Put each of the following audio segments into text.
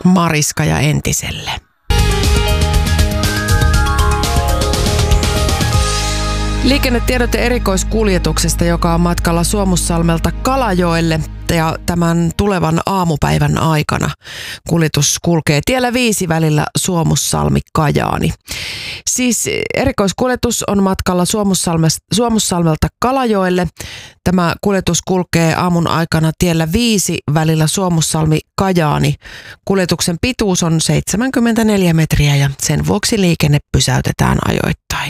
Mariska ja entiselle. Liikennetiedote erikoiskuljetuksesta, joka on matkalla Suomussalmelta Kalajoelle, ja tämän tulevan aamupäivän aikana kuljetus kulkee tiellä 5 välillä Suomussalmi-Kajaani. Siis erikoiskuljetus on matkalla Suomussalmelta Kalajoelle. Tämä kuljetus kulkee aamun aikana tiellä 5 välillä Suomussalmi-Kajaani. Kuljetuksen pituus on 74 metriä ja sen vuoksi liikenne pysäytetään ajoittain.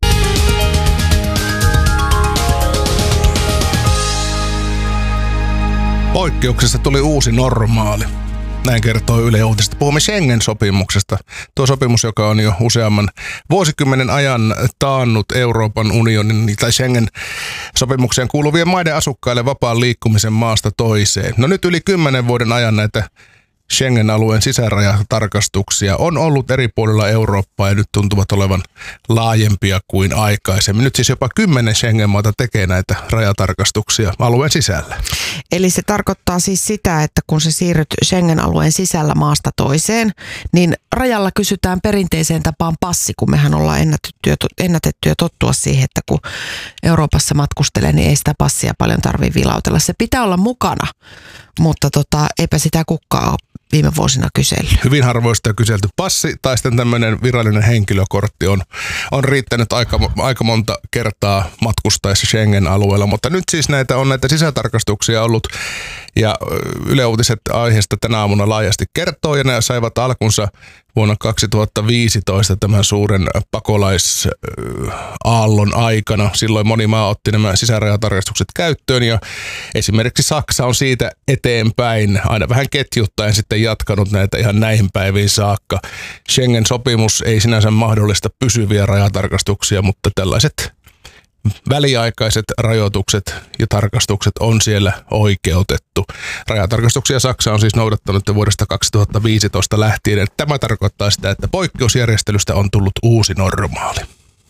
Poikkeuksesta tuli uusi normaali. Näin kertoo Yle Uutiset. Puhumme Schengen-sopimuksesta. Tuo sopimus, joka on jo useamman vuosikymmenen ajan taannut Euroopan unionin tai Schengen-sopimukseen kuuluvien maiden asukkaille vapaan liikkumisen maasta toiseen. No nyt yli 10 vuoden ajan näitä Schengen-alueen sisärajatarkastuksia on ollut eri puolilla Eurooppaa ja nyt tuntuvat olevan laajempia kuin aikaisemmin. Nyt siis jopa 10 Schengen-maata tekee näitä rajatarkastuksia alueen sisällä. Eli se tarkoittaa siis sitä, että kun sä siirryt Schengen-alueen sisällä maasta toiseen, niin rajalla kysytään perinteiseen tapaan passi, kun mehän ollaan ennätetty ja tottua siihen, että kun Euroopassa matkustelee, niin ei sitä passia paljon tarvitse vilautella. Se pitää olla mukana, mutta eipä sitä kukaan viime vuosina kysellyt. Hyvin harvoista on kyselty. Passi tai sitten tämmöinen virallinen henkilökortti on riittänyt aika monta kertaa matkustaessa Schengen-alueella, mutta nyt siis näitä sisätarkastuksia ollut ja Yle Uutiset aiheesta tänä aamuna laajasti kertoo ja ne saivat alkunsa vuonna 2015 tämän suuren pakolaisaallon aikana. Silloin moni maa otti nämä sisärajatarkastukset käyttöön ja esimerkiksi Saksa on siitä eteenpäin aina vähän ketjuttaen sitten jatkanut näitä ihan näihin päiviin saakka. Schengen-sopimus ei sinänsä mahdollista pysyviä rajatarkastuksia, mutta tällaiset väliaikaiset rajoitukset ja tarkastukset on siellä oikeutettu. Rajatarkastuksia Saksa on siis noudattanut jo vuodesta 2015 lähtien. Tämä tarkoittaa sitä, että poikkeusjärjestelystä on tullut uusi normaali.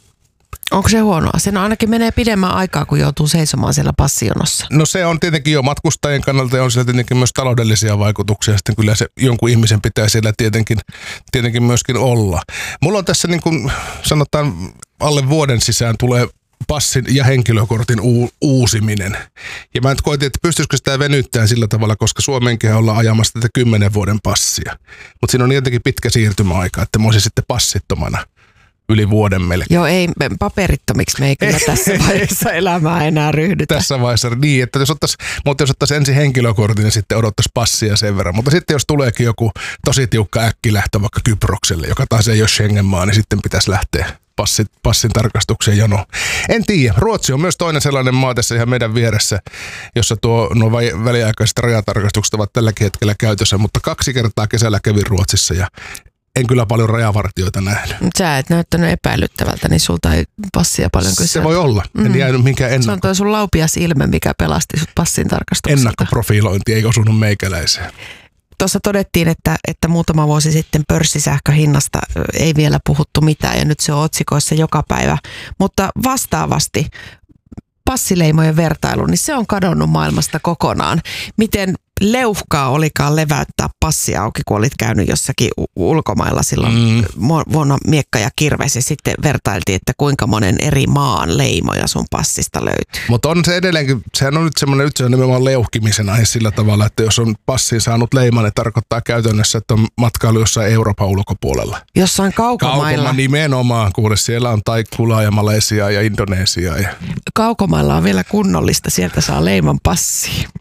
Onko se huonoa? Sen ainakin menee pidemmän aikaa, kun joutuu seisomaan siellä passijonossa. No se on tietenkin jo matkustajien kannalta ja on siellä tietenkin myös taloudellisia vaikutuksia. Sitten kyllä se jonkun ihmisen pitää siellä tietenkin myöskin olla. Mulla on tässä niin kuin sanotaan alle vuoden sisään tulee passin ja henkilökortin uusiminen. Ja mä nyt koitin, että pystyisikö sitä venyttämään sillä tavalla, koska Suomeenkin ollaan ajamassa tätä 10 vuoden passia. Mutta siinä on jotenkin pitkä siirtymäaika, että mä olisin sitten passittomana yli vuoden melkein. Joo, ei paperittomiksi me ei kyllä tässä vaiheessa elämää enää ryhdytä. Tässä vaiheessa niin, että jos ottaisi ensin henkilökortin ja sitten odottaisi passia sen verran. Mutta sitten jos tuleekin joku tosi tiukka äkkilähtö vaikka Kyprokselle, joka taas ei ole Schengen-maa, niin sitten pitäisi lähteä passin tarkastukseen janoon. En tiedä. Ruotsi on myös toinen sellainen maa tässä ihan meidän vieressä, jossa nuo väliaikaiset rajatarkastukset ovat tälläkin hetkellä käytössä, mutta 2 kertaa kesällä kävin Ruotsissa ja en kyllä paljon rajavartijoita nähnyt. Sä et näyttänyt epäilyttävältä, niin sulta ei passia paljon kysyä. Se voi olla. En jäänyt minkään Se on toi sun laupias ilme, mikä pelasti sut passin tarkastukselta. Ennakkoprofilointi ei osunut meikäläiseen. Tuossa todettiin, että muutama vuosi sitten pörssisähköhinnasta ei vielä puhuttu mitään ja nyt se on otsikoissa joka päivä. Mutta vastaavasti passileimojen vertailu, niin se on kadonnut maailmasta kokonaan. Miten leuhkaa olikaan leväyttää passi auki, kun olit käynyt jossakin ulkomailla silloin vuonna miekka ja kirves ja sitten vertailtiin, että kuinka monen eri maan leimoja sun passista löytyy. Mutta on se edelleenkin, sehän on nyt semmoinen, nyt se on nimenomaan leuhkimisen aihe sillä tavalla, että jos on passiin saanut leiman, niin tarkoittaa käytännössä, että on matkailu jossain Euroopan ulkopuolella. Jossain kaukomailla. Nimenomaan, kuule, siellä on Taikulaa ja Malesiaa ja Indonesiaa. Ja... Kaukomailla on vielä kunnollista, sieltä saa leiman passiin.